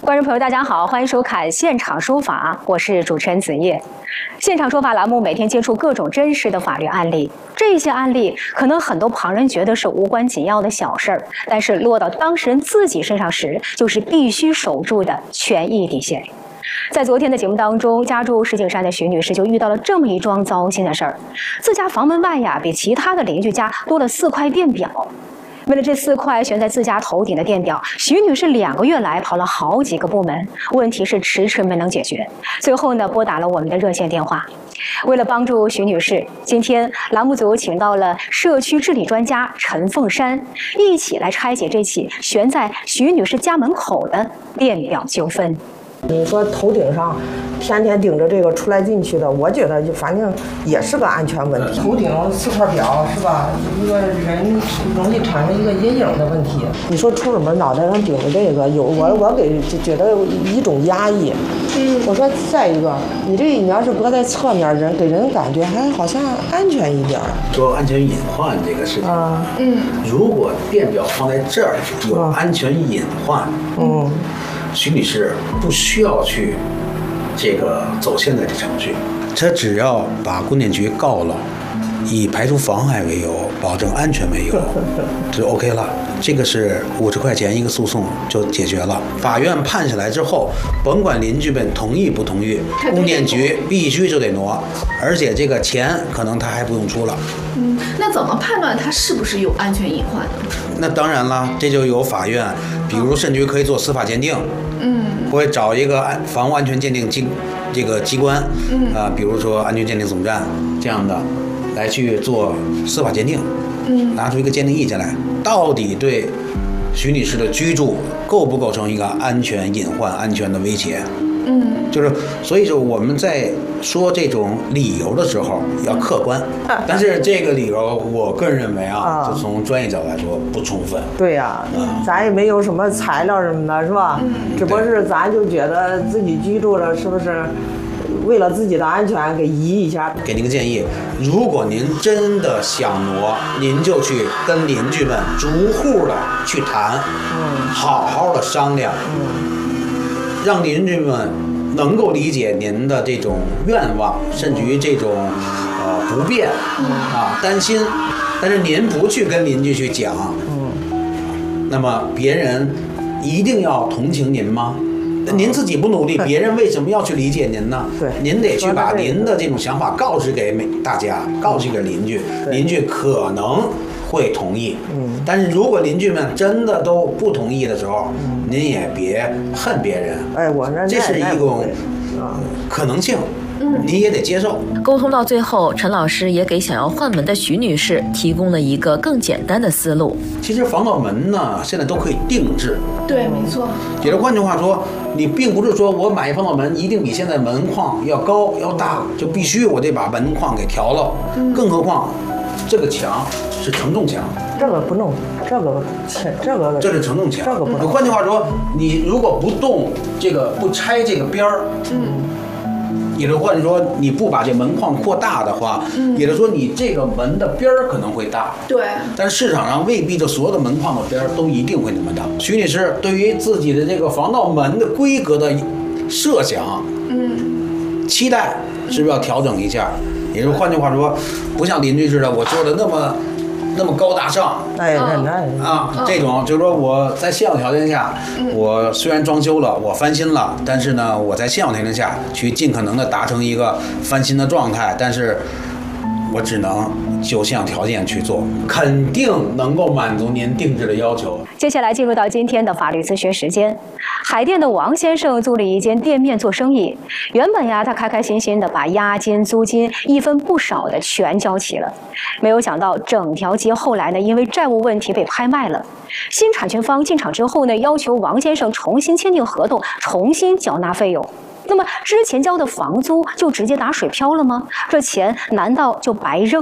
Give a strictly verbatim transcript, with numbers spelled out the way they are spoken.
观众朋友，大家好，欢迎收看《现场说法》，我是主持人子叶。现场说法栏目每天接触各种真实的法律案例，这些案例可能很多旁人觉得是无关紧要的小事儿，但是落到当事人自己身上时，就是必须守住的权益底线。在昨天的节目当中，家住石景山的徐女士就遇到了这么一桩糟心的事儿：自家房门外呀，比其他的邻居家多了四块电表。为了这四块悬在自家头顶的电表，徐女士两个月来跑了好几个部门，问题是迟迟没能解决。最后呢，拨打了我们的热线电话。为了帮助徐女士，今天栏目组请到了社区治理专家陈凤山，一起来拆解这起悬在徐女士家门口的电表纠纷。 你说头顶上天天盯着这个出来进去的，我觉得就反正也是个安全问题。头顶四块表是吧？一个人容易产生一个阴影的问题。你说出了门脑袋上顶着这个，有我我给就觉得一种压抑。嗯，我说再一个，你这你要是搁在侧面，人给人感觉还好像安全一点。 说安全隐患这个事情啊，嗯，如果电表放在这儿有安全隐患，嗯。徐女士不需要去这个走现在的程序，她只要把供电局告了，以排除妨害为由，保证安全为由，就 OK 了。这个是五十块钱一个诉讼就解决了。法院判下来之后，甭管邻居们同意不同意，供电局必须就得挪，而且这个钱可能他还不用出了。 嗯，那怎么判断他是不是有安全隐患呢？ 那当然了，这就由法院，比如甚至于可以做司法鉴定，嗯，会找一个房屋安全鉴定机这个机关，嗯啊、呃，比如说安全鉴定总站这样的，来去做司法鉴定，嗯，拿出一个鉴定意见来，到底对徐女士的居住构不构成一个安全隐患、安全的威胁？嗯，就是所以说我们在说这种理由的时候要客观，但是这个理由我个人认为啊，就从专业角度来说不充分。 对呀、啊，咱也没有什么材料什么的，是吧？嗯，只不过是咱就觉得自己居住了，是不是为了自己的安全给移一下？ 给您个建议，如果您真的想挪，您就去跟邻居们逐户的去谈，嗯，好好的商量，嗯。让邻居们能够理解您的这种愿望，甚至于这种呃不便啊担心，但是您不去跟邻居去讲，嗯，那么别人一定要同情您吗？您自己不努力，别人为什么要去理解您呢？ 对， 您得去把您的这种想法告知给每大家，告知给邻居，邻居可能会同意，嗯，但是如果邻居们真的都不同意的时候，嗯，您也别恨别人， 哎，我那这是一种可能性，嗯，你也得接受。 沟通到最后，陈老师也给想要换门的徐女士提供了一个更简单的思路。 其实防盗门呢，现在都可以定制。 对，没错。 也就换句话说，你并不是说我买防盗门一定比现在门框要高要大，就必须我得把门框给调了，嗯，更何况这个墙是承重墙， 这个不弄，这个这个这是承重墙， 这个不弄。 换句话说，你如果不动这个不拆这个边儿，嗯，也就是或者说你不把这门框扩大的话，嗯，也就是说你这个门的边儿可能会大， 对， 但市场上未必就所有的门框的边儿都一定会那么大。徐女士对于自己的这个防盗门的规格的设想，嗯，期待是不是要调整一下？也就是换句话说，不像邻居似的，我做的那么那么高大上， 哎，那那啊，这种就是说我在现有条件下，我虽然装修了，我翻新了，但是呢，我在现有条件下去尽可能的达成一个翻新的状态，但是我只能就现有条件去做，肯定能够满足您定制的要求。 接下来进入到今天的法律咨询时间。海淀的王先生租了一间店面做生意，原本呀，他开开心心的把押金、租金一分不少的全交齐了，没有想到整条街后来呢，因为债务问题被拍卖了。新产权方进场之后呢，要求王先生重新签订合同，重新缴纳费用。那么之前交的房租就直接打水漂了吗？这钱难道就白扔